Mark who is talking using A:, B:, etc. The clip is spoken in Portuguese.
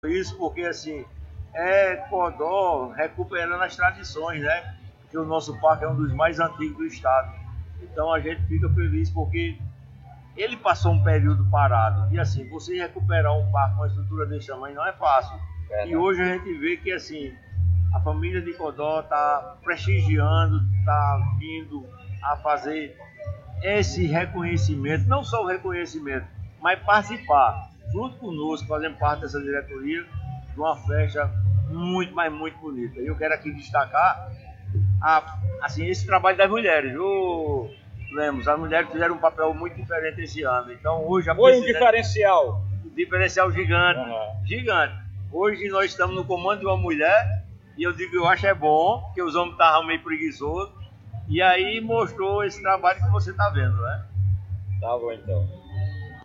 A: Isso porque, assim, Codó recuperando as tradições, né? Que o nosso parque é um dos mais antigos do estado. Então a gente fica feliz porque ele passou um período parado. E assim, você recuperar um parque com uma estrutura desse tamanho não é fácil. E hoje a gente vê que, assim, a família de Codó está prestigiando, está vindo a fazer esse reconhecimento, não só o reconhecimento, mas participar, junto conosco, fazendo parte dessa diretoria, de uma festa muito, mas muito bonita. E eu quero aqui destacar assim, esse trabalho das mulheres, viu, Lemos? As mulheres fizeram um papel muito diferente esse ano. Então hoje
B: foi um diferencial.
A: Diferencial gigante, gigante. Hoje nós estamos no comando de uma mulher, e eu digo, eu acho bom, porque os homens estavam meio preguiçosos. E aí mostrou esse trabalho que você está vendo, né?
B: Tá bom, então.